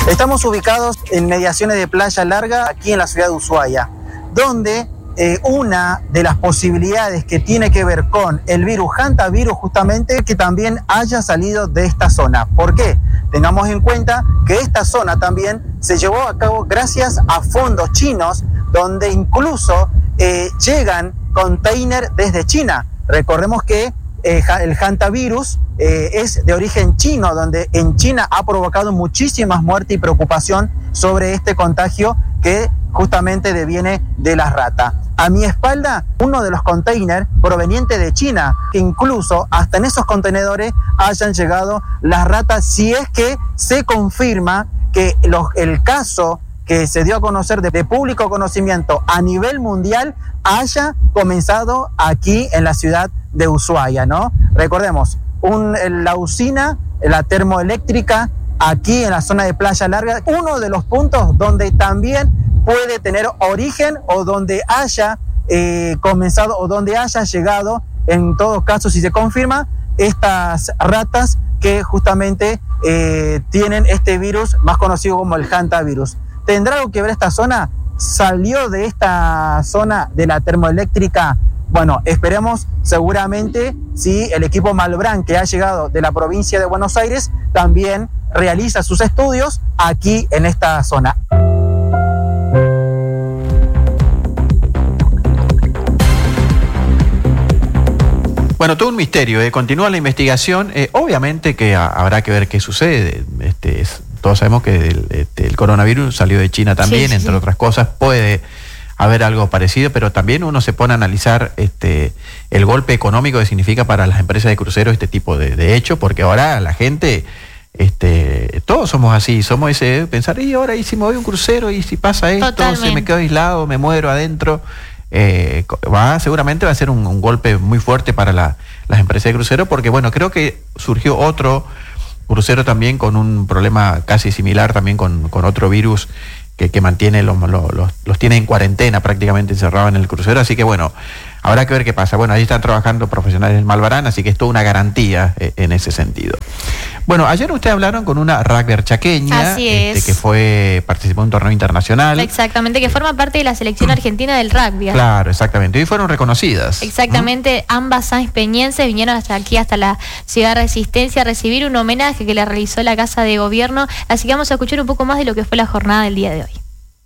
Estamos ubicados en mediaciones de Playa Larga, aquí en la ciudad de Ushuaia, donde una de las posibilidades que tiene que ver con el virus hantavirus justamente que también haya salido de esta zona. ¿Por qué? Tengamos en cuenta que esta zona también se llevó a cabo gracias a fondos chinos, donde incluso llegan containers desde China. Recordemos que el hantavirus es de origen chino, donde en China ha provocado muchísimas muertes y preocupación sobre este contagio que justamente deviene de las ratas. A mi espalda, uno de los containers provenientes de China, que incluso hasta en esos contenedores hayan llegado las ratas, si es que se confirma que el caso que se dio a conocer de público conocimiento a nivel mundial haya comenzado aquí en la ciudad de Ushuaia, ¿no? Recordemos, la usina, la termoeléctrica, aquí en la zona de Playa Larga, uno de los puntos donde también puede tener origen o donde haya comenzado o donde haya llegado, en todo caso, si se confirma, estas ratas que justamente tienen este virus más conocido como el hantavirus. ¿Tendrá algo que ver esta zona? ¿Salió de esta zona de la termoeléctrica? Bueno, esperemos seguramente si el equipo Malbrán que ha llegado de la provincia de Buenos Aires también realiza sus estudios aquí en esta zona. Bueno, todo un misterio, continúa la investigación, obviamente que habrá que ver qué sucede, todos sabemos que el coronavirus salió de China también, entre otras cosas, puede haber algo parecido, pero también uno se pone a analizar el golpe económico que significa para las empresas de cruceros este tipo de hechos, porque ahora la gente, todos somos así, somos ese pensar, y ahora y si me voy a un crucero y si pasa esto, Totalmente. si me quedo aislado, me muero adentro. Seguramente va a ser un golpe muy fuerte para las empresas de crucero, porque bueno, creo que surgió otro crucero también con un problema casi similar, también con otro virus que mantiene los tiene en cuarentena, prácticamente encerrados en el crucero, así que bueno, habrá que ver qué pasa. Bueno, ahí están trabajando profesionales del Malbrán, así que es toda una garantía en ese sentido. Bueno, ayer ustedes hablaron con una rugbyr chaqueña, Así es. que participó en un torneo internacional. Exactamente, que forma parte de la selección argentina del rugby. Claro, exactamente. Y fueron reconocidas. Exactamente, ambas sanpeñenses vinieron hasta aquí, hasta la ciudad de Resistencia, a recibir un homenaje que le realizó la Casa de Gobierno. Así que vamos a escuchar un poco más de lo que fue la jornada del día de hoy.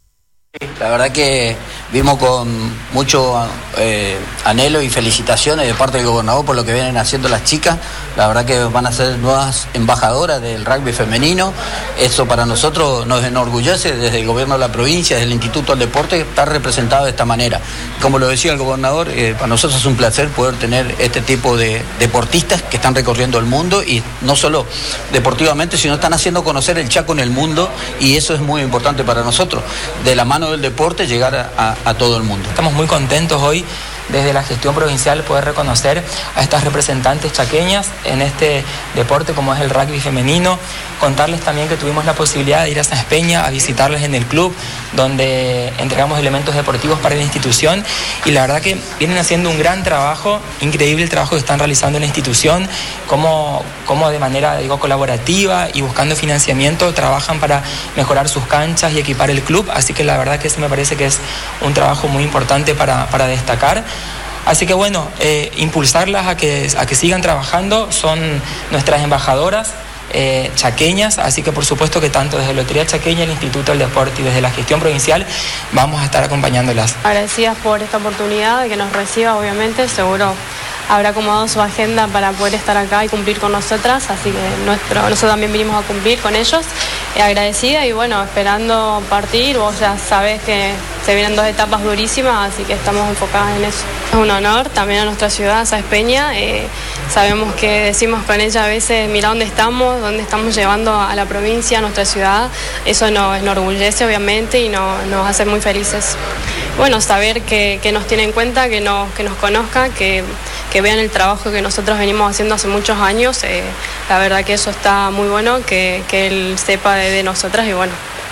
La verdad que vimos con mucho anhelo y felicitaciones de parte del gobernador por lo que vienen haciendo las chicas. La verdad que van a ser nuevas embajadoras del rugby femenino. Eso para nosotros nos enorgullece desde el gobierno de la provincia, desde el Instituto del Deporte, estar representado de esta manera. Como lo decía el gobernador, para nosotros es un placer poder tener este tipo de deportistas que están recorriendo el mundo y no solo deportivamente, sino están haciendo conocer el Chaco en el mundo, y eso es muy importante para nosotros. De la mano del deporte llegar a todo el mundo. Estamos muy contentos hoy desde la gestión provincial poder reconocer a estas representantes chaqueñas en este deporte como es el rugby femenino. Contarles también que tuvimos la posibilidad de ir a Sáenz Peña a visitarles en el club, donde entregamos elementos deportivos para la institución, y la verdad que vienen haciendo un gran trabajo, increíble el trabajo que están realizando en la institución, como de manera, colaborativa y buscando financiamiento trabajan para mejorar sus canchas y equipar el club, así que la verdad que sí me parece que es un trabajo muy importante para destacar. Así que bueno, impulsarlas a que sigan trabajando, son nuestras embajadoras chaqueñas, así que por supuesto que tanto desde la Lotería Chaqueña, el Instituto del Deporte y desde la gestión provincial vamos a estar acompañándolas. Agradecidas por esta oportunidad de que nos reciba, obviamente, seguro habrá acomodado su agenda para poder estar acá y cumplir con nosotras, así que nosotros también vinimos a cumplir con ellos. Agradecida y bueno, esperando partir. Vos ya sabés que se vienen 2 etapas durísimas, así que estamos enfocadas en eso. Es un honor también a nuestra ciudad, Sáenz Peña. Sabemos que decimos con ella a veces, mira dónde estamos llevando a la provincia, a nuestra ciudad. Eso nos enorgullece obviamente y nos hace muy felices. Bueno, saber que nos tiene en cuenta, que nos conozca, que vean el trabajo que nosotros venimos haciendo hace muchos años. La verdad que eso está muy bueno, que él sepa de nosotras, y bueno,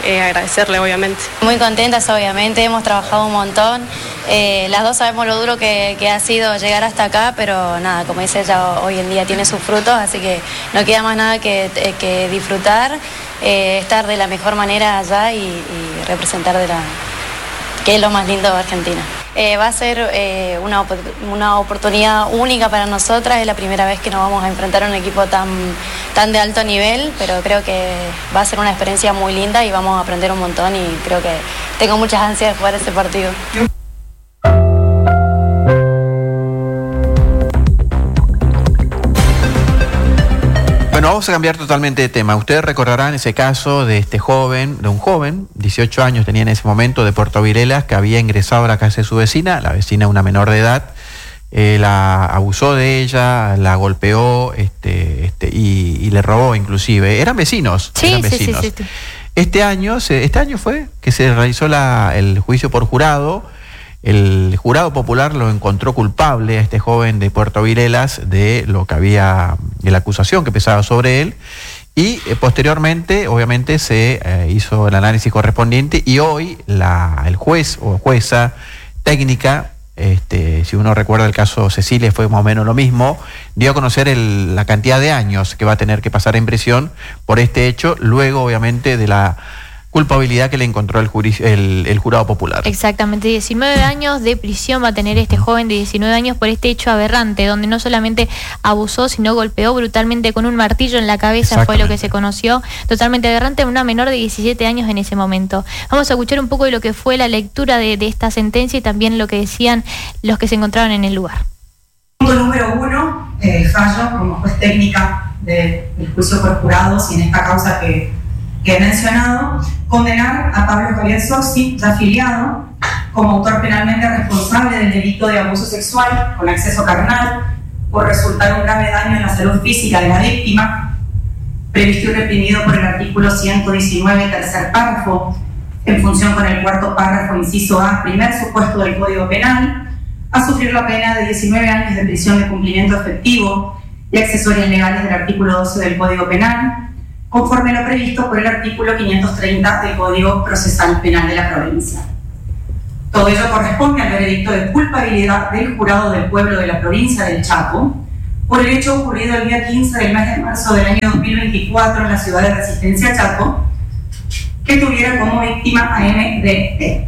agradecerle obviamente. Muy contentas obviamente, hemos trabajado un montón, las dos sabemos lo duro que ha sido llegar hasta acá, pero nada, como dice ella, hoy en día tiene sus frutos, así que no queda más nada que disfrutar, estar de la mejor manera allá y representar que es lo más lindo de Argentina. Va a ser una oportunidad única para nosotras, es la primera vez que nos vamos a enfrentar a un equipo tan de alto nivel, pero creo que va a ser una experiencia muy linda y vamos a aprender un montón y creo que tengo muchas ansias de jugar ese partido. Bueno, vamos a cambiar totalmente de tema. Ustedes recordarán ese caso de un joven, 18 años tenía en ese momento, de Puerto Virelas, que había ingresado a la casa de su vecina, la vecina una menor de edad, la abusó de ella, la golpeó y le robó inclusive. Eran vecinos. Sí. Este año fue que se realizó el juicio por jurado. El jurado popular lo encontró culpable a este joven de Puerto Virelas de la acusación que pesaba sobre él y posteriormente obviamente se hizo el análisis correspondiente y hoy el juez o jueza técnica, si uno recuerda el caso Cecilia fue más o menos lo mismo, dio a conocer la cantidad de años que va a tener que pasar en prisión por este hecho, luego obviamente de la culpabilidad que le encontró el jurado popular. Exactamente, 19 años de prisión va a tener este joven de 19 años por este hecho aberrante, donde no solamente abusó, sino golpeó brutalmente con un martillo en la cabeza, fue lo que se conoció, totalmente aberrante, una menor de 17 años en ese momento. Vamos a escuchar un poco de lo que fue la lectura de esta sentencia y también lo que decían los que se encontraron en el lugar. Punto número 1, fallo como juez técnica del juicio por jurados y en esta causa que he mencionado, condenar a Pablo Javier Soxi, ya afiliado, como autor penalmente responsable del delito de abuso sexual con acceso carnal por resultar un grave daño en la salud física de la víctima, previsto y reprimido por el artículo 119, tercer párrafo, en función con el cuarto párrafo, inciso A, primer supuesto del Código Penal, a sufrir la pena de 19 años de prisión de cumplimiento efectivo y accesorias legales del artículo 12 del Código Penal, conforme a lo previsto por el artículo 530 del Código Procesal Penal de la provincia. Todo ello corresponde al veredicto de culpabilidad del jurado del pueblo de la provincia del Chaco por el hecho ocurrido el día 15 del mes de marzo del año 2024 en la ciudad de Resistencia, Chaco, que tuviera como víctima a MDT.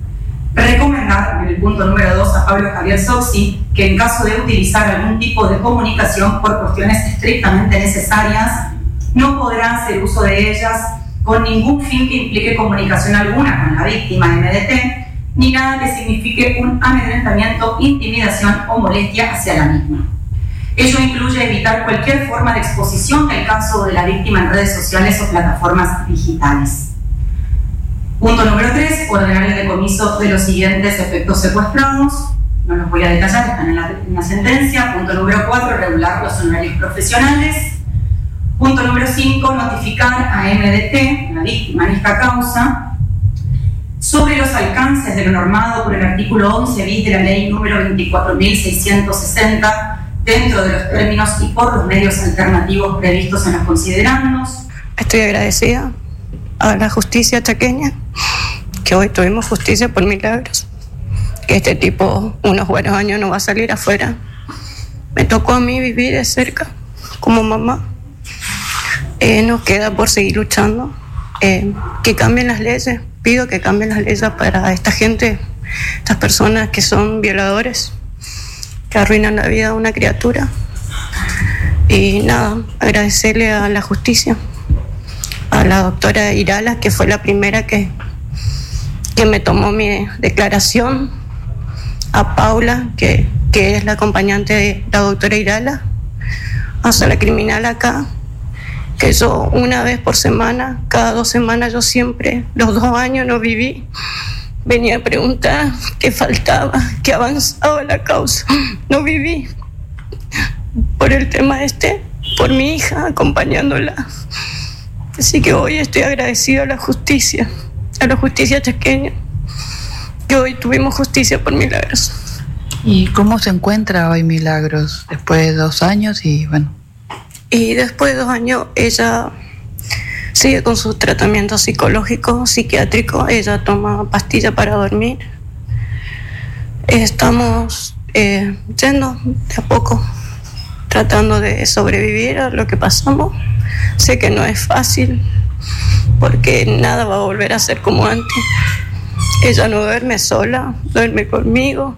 Recomendar en el punto número 2 a Pablo Javier Soxi que en caso de utilizar algún tipo de comunicación por cuestiones estrictamente necesarias, no podrá hacer uso de ellas con ningún fin que implique comunicación alguna con la víctima MDT, ni nada que signifique un amedrentamiento, intimidación o molestia hacia la misma. Ello incluye evitar cualquier forma de exposición del caso de la víctima en redes sociales o plataformas digitales. Punto número 3, ordenar el decomiso de los siguientes efectos secuestrados. No los voy a detallar, están en la sentencia. Punto número 4, regular los honorarios profesionales. Punto número 5, notificar a MDT, la víctima en esta causa, sobre los alcances de lo normado por el artículo 11 bis de la ley número 24.660 dentro de los términos y por los medios alternativos previstos en los considerandos. Estoy agradecida a la justicia chaqueña, que hoy tuvimos justicia por milagros, que este tipo unos buenos años no va a salir afuera. Me tocó a mí vivir de cerca como mamá. Nos queda por seguir luchando, que cambien las leyes, pido que cambien las leyes para esta gente, estas personas que son violadores, que arruinan la vida de una criatura. Y nada, agradecerle a la justicia, a la doctora Irala, que fue la primera que me tomó mi declaración, a Paula, que es la acompañante de la doctora Irala, hasta la criminal acá, que yo una vez por semana, cada 2 semanas, yo siempre, los 2 años no viví, venía a preguntar qué faltaba, qué avanzaba la causa. No viví por el tema por mi hija, acompañándola. Así que hoy estoy agradecida a la justicia chaqueña, que hoy tuvimos justicia por Milagros. ¿Y cómo se encuentra hoy Milagros después de 2 años? Y después de 2 años ella sigue con su tratamiento psicológico, psiquiátrico. Ella toma pastilla para dormir. Estamos yendo de a poco, tratando de sobrevivir a lo que pasamos. Sé que no es fácil, porque nada va a volver a ser como antes. Ella no duerme sola, duerme conmigo,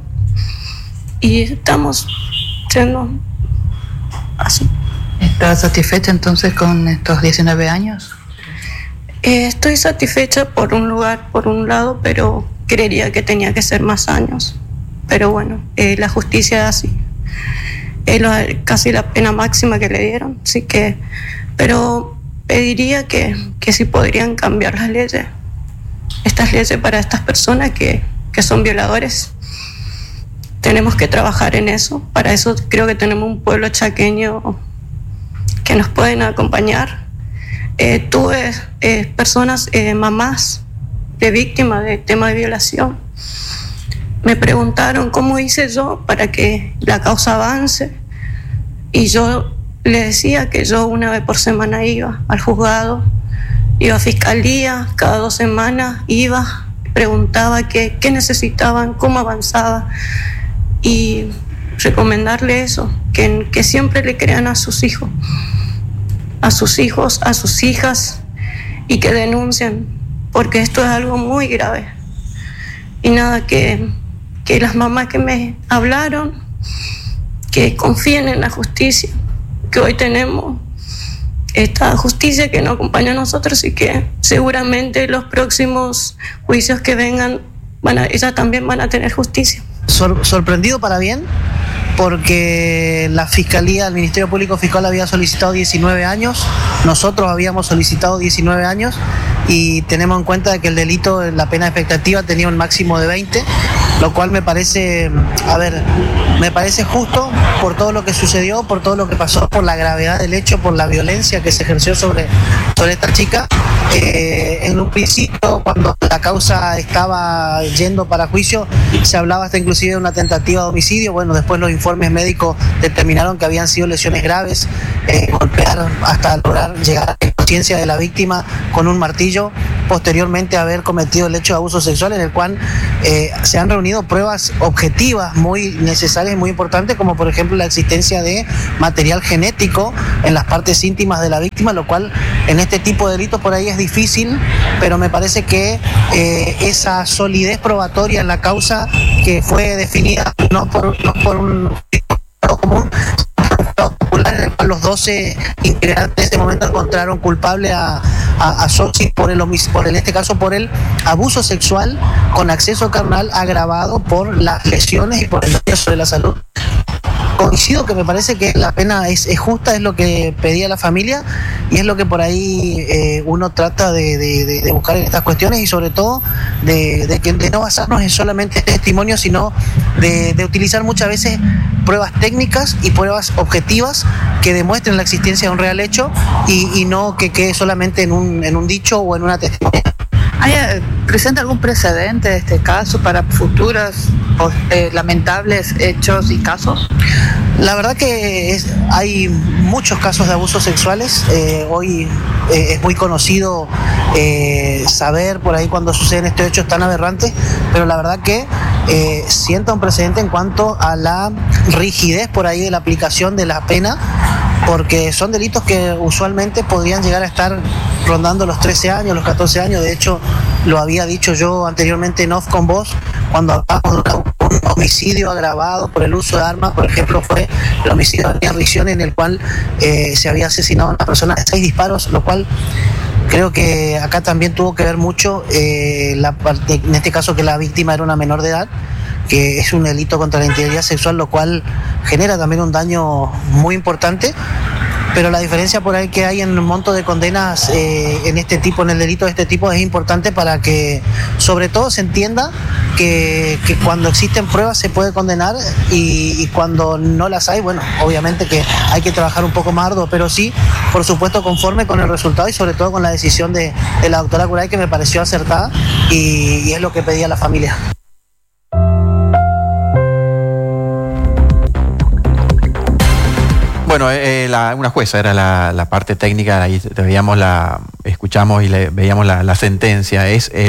y estamos yendo así. ¿Estás satisfecha entonces con estos 19 años? Estoy satisfecha por un lado, pero creería que tenía que ser más años. Pero bueno, la justicia es así. Es casi la pena máxima que le dieron, así que... Pero pediría que si podrían cambiar las leyes, estas leyes para estas personas que son violadores. Tenemos que trabajar en eso. Para eso creo que tenemos un pueblo chaqueño que nos pueden acompañar. Tuve personas, mamás de víctimas de tema de violación. Me preguntaron cómo hice yo para que la causa avance, y yo le decía que yo una vez por semana iba al juzgado, iba a fiscalía, cada 2 semanas iba, preguntaba qué necesitaban, cómo avanzaba, y recomendarle eso, que siempre le crean a sus hijos, a sus hijas, y que denuncien, porque esto es algo muy grave. Y nada, que las mamás que me hablaron, que confíen en la justicia, que hoy tenemos esta justicia que nos acompaña a nosotros, y que seguramente los próximos juicios que vengan, ellas también van a tener justicia. Sorprendido para bien, porque la Fiscalía, el Ministerio Público Fiscal había solicitado 19 años, nosotros habíamos solicitado 19 años, y tenemos en cuenta que el delito, la pena expectativa tenía un máximo de 20, lo cual me parece justo por todo lo que sucedió, por todo lo que pasó, por la gravedad del hecho, por la violencia que se ejerció sobre esta chica. En un principio, cuando la causa estaba yendo para juicio, se hablaba hasta inclusive de una tentativa de homicidio. Bueno, después los informes médicos determinaron que habían sido lesiones graves, golpear hasta lograr llegar a la conciencia de la víctima con un martillo, posteriormente a haber cometido el hecho de abuso sexual, en el cual se han reunido pruebas objetivas muy necesarias y muy importantes, como por ejemplo la existencia de material genético en las partes íntimas de la víctima, lo cual en este tipo de delitos por ahí es difícil, pero me parece que esa solidez probatoria en la causa, que fue definida no por un común, popular, en el cual los 12 integrantes en ese momento encontraron culpable a Xochitl en este caso por el abuso sexual con acceso carnal agravado por las lesiones y por el daño sobre la salud. Coincido que me parece que la pena es justa, es lo que pedía la familia, y es lo que por ahí uno trata de buscar en estas cuestiones, y sobre todo de no basarnos en solamente testimonios, sino de utilizar muchas veces pruebas técnicas y pruebas objetivas que demuestren la existencia de un real hecho, y no que quede solamente en un dicho o en una testimonio. ¿Presenta algún precedente de este caso para futuros lamentables hechos y casos? La verdad que hay muchos casos de abusos sexuales. Hoy es muy conocido saber por ahí cuando suceden estos hechos tan aberrantes, pero la verdad que sienta un precedente en cuanto a la rigidez por ahí de la aplicación de la pena, porque son delitos que usualmente podrían llegar a estar rondando los 13 años, los 14 años. De hecho, lo había dicho yo anteriormente en off con vos, cuando hablamos de un homicidio agravado por el uso de armas. Por ejemplo, fue el homicidio de Daniel Riccione, en el cual se había asesinado a una persona de 6 disparos, lo cual creo que acá también tuvo que ver mucho la parte, en este caso, que la víctima era una menor de edad, que es un delito contra la integridad sexual, lo cual genera también un daño muy importante. Pero la diferencia por ahí que hay en el monto de condenas en el delito de este tipo, es importante para que sobre todo se entienda que cuando existen pruebas se puede condenar, y cuando no las hay, bueno, obviamente que hay que trabajar un poco más arduo, pero sí, por supuesto, conforme con el resultado y sobre todo con la decisión de la doctora Curay, que me pareció acertada, y es lo que pedía la familia. Bueno, una jueza era la parte técnica, ahí escuchamos y veíamos la sentencia.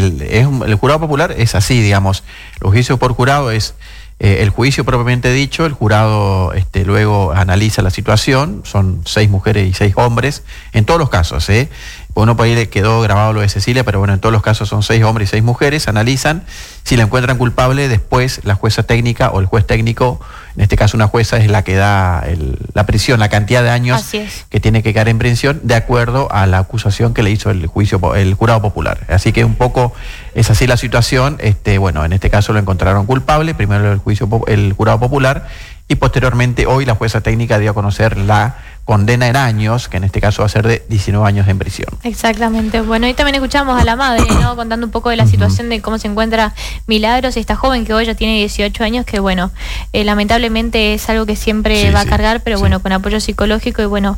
El jurado popular es así, digamos, los juicios por jurado es el juicio propiamente dicho, el jurado luego analiza la situación, son 6 mujeres y 6 hombres, en todos los casos, uno por ahí le quedó grabado lo de Cecilia, pero bueno, en todos los casos son 6 hombres y 6 mujeres, analizan, si la encuentran culpable, después la jueza técnica o el juez técnico, en este caso una jueza, es la que da la prisión, la cantidad de años que tiene que quedar en prisión, de acuerdo a la acusación que le hizo el jurado popular. Así que un poco es así la situación. Bueno, en este caso lo encontraron culpable, primero el jurado popular, y posteriormente hoy la jueza técnica dio a conocer la condena en años, que en este caso va a ser de 19 años en prisión. Exactamente. Bueno, y también escuchamos a la madre, ¿no? Contando un poco de la situación de cómo se encuentra Milagros, esta joven que hoy ya tiene 18 años, que bueno, lamentablemente es algo que siempre va a cargar, pero bueno, con apoyo psicológico y bueno,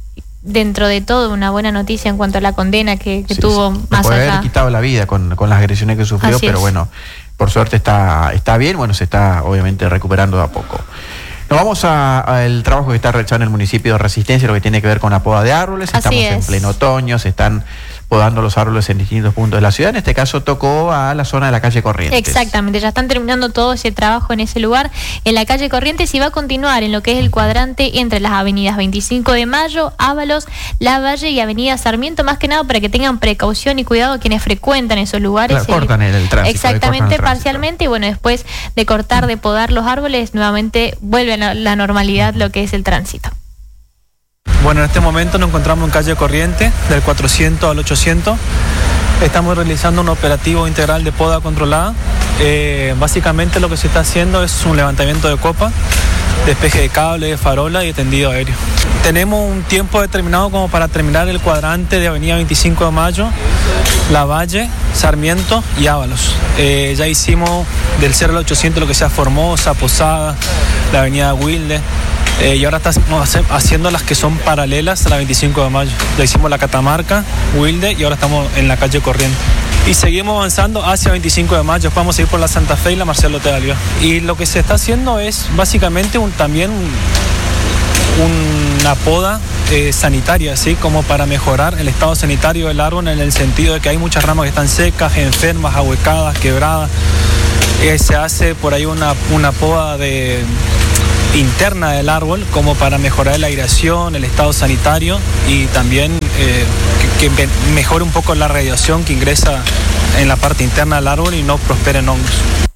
dentro de todo una buena noticia en cuanto a la condena que tuvo más puede allá. Haber quitado la vida con las agresiones que sufrió, pero bueno, por suerte está bien, bueno, se está obviamente recuperando de a poco. Nos vamos al trabajo que está realizando en el municipio de Resistencia, lo que tiene que ver con la poda de árboles. Estamos en pleno otoño, se están podando los árboles en distintos puntos de la ciudad. En este caso tocó a la zona de la calle Corrientes. Exactamente, ya están terminando todo ese trabajo en ese lugar, en la calle Corrientes, y va a continuar en lo que es el cuadrante entre las avenidas 25 de Mayo, Ábalos, Lavalle y Avenida Sarmiento, más que nada para que tengan precaución y cuidado quienes frecuentan esos lugares. Claro, cortan el tránsito. Exactamente, parcialmente, y bueno, después de cortar, de podar los árboles, nuevamente vuelve a la normalidad lo que es el tránsito. Bueno, en este momento nos encontramos en calle Corriente, del 400 al 800. Estamos realizando un operativo integral de poda controlada. Básicamente lo que se está haciendo es un levantamiento de copa, despeje de cable, de farola y tendido aéreo. Tenemos un tiempo determinado como para terminar el cuadrante de avenida 25 de Mayo, Lavalle, Sarmiento y Ábalos. Ya hicimos del 0 al 800 lo que sea Formosa, Posada, la avenida Wilde. Y ahora estamos haciendo las que son paralelas a la 25 de Mayo. Ya hicimos la Catamarca, Wilde, y ahora estamos en la calle Corriente. Y seguimos avanzando hacia 25 de Mayo. Vamos a ir por la Santa Fe y la Marcelo T. Alvear. Y lo que se está haciendo es básicamente también una poda sanitaria, ¿sí? Como para mejorar el estado sanitario del árbol, en el sentido de que hay muchas ramas que están secas, enfermas, ahuecadas, quebradas. Se hace por ahí una poda interna del árbol como para mejorar la aireación, el estado sanitario y también que mejore un poco la radiación que ingresa en la parte interna del árbol y no prosperen hongos.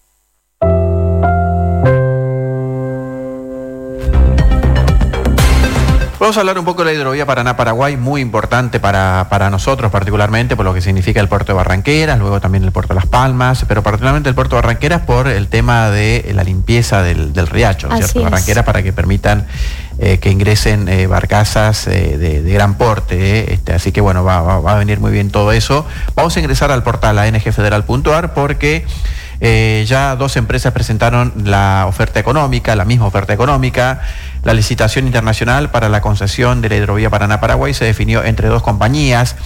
Vamos a hablar un poco de la hidrovía Paraná-Paraguay, muy importante para nosotros particularmente por lo que significa el puerto de Barranqueras, luego también el puerto de Las Palmas, pero particularmente el puerto de Barranqueras por el tema de la limpieza del riacho, ¿no es cierto? Barranqueras, para que permitan que ingresen barcazas de gran porte, así que bueno, va a venir muy bien todo eso. Vamos a ingresar al portal angfederal.ar porque ya 2 empresas presentaron la misma oferta económica. La licitación internacional para la concesión de la hidrovía Paraná-Paraguay se definió entre 2 compañías,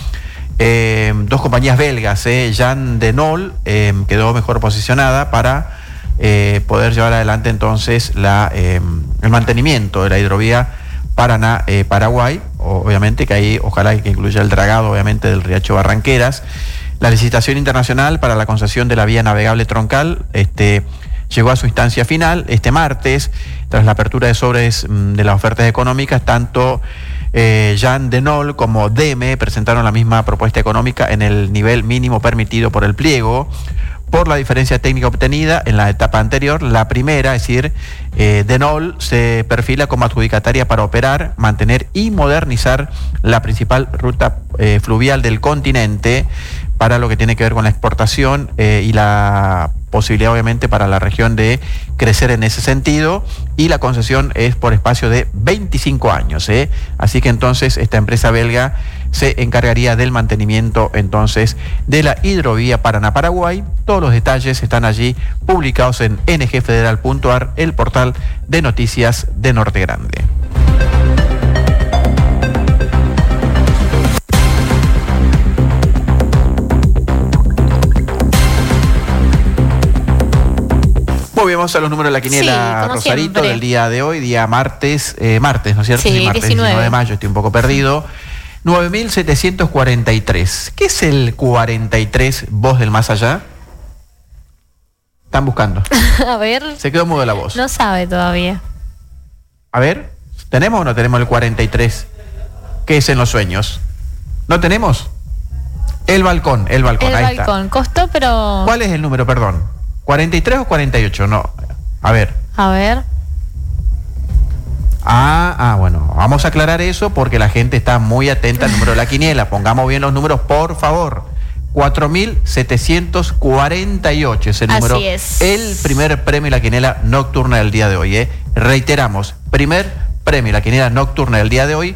2 compañías belgas. Jan Denol quedó mejor posicionada para poder llevar adelante entonces el mantenimiento de la hidrovía Paraná-Paraguay, obviamente que ahí ojalá que incluya el dragado obviamente del riacho Barranqueras. La licitación internacional para la concesión de la vía navegable troncal llegó a su instancia final este martes, tras la apertura de sobres de las ofertas económicas. Tanto Jan Denol como DEME presentaron la misma propuesta económica en el nivel mínimo permitido por el pliego. Por la diferencia técnica obtenida en la etapa anterior, la primera, es decir, Denol se perfila como adjudicataria para operar, mantener y modernizar la principal ruta fluvial del continente para lo que tiene que ver con la exportación y la posibilidad obviamente para la región de crecer en ese sentido, y la concesión es por espacio de 25 años. Así que entonces esta empresa belga se encargaría del mantenimiento entonces de la hidrovía Paraná-Paraguay. Todos los detalles están allí publicados en ngfederal.ar, el portal de noticias de Norte Grande. Muy Muy bien, vamos a los números de la quiniela, como Rosarito, siempre. del día de hoy, día martes, ¿no es cierto? Sí, martes 19 de mayo, estoy un poco perdido. 9.743. ¿Qué es el 43 voz del más allá? Están buscando. A ver. Se quedó mudo la voz. No sabe todavía. A ver, ¿tenemos o no tenemos el 43? ¿Qué es en los sueños? ¿No tenemos? El balcón, ahí está. El balcón, costó, pero... ¿Cuál es el número, perdón? ¿43 o 48? No, a ver. A ver. Bueno, vamos a aclarar eso porque la gente está muy atenta al número de la quiniela. Pongamos bien los números, por favor. 4.748 es el número. Así es. El primer premio de la quiniela nocturna del día de hoy. Reiteramos, primer premio de la quiniela nocturna del día de hoy,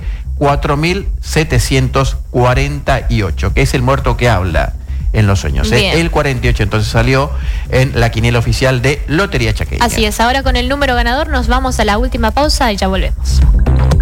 4.748, que es el muerto que habla en los sueños. El 48 entonces salió en la quiniela oficial de Lotería Chaqueña. Así es, ahora con el número ganador nos vamos a la última pausa y ya volvemos.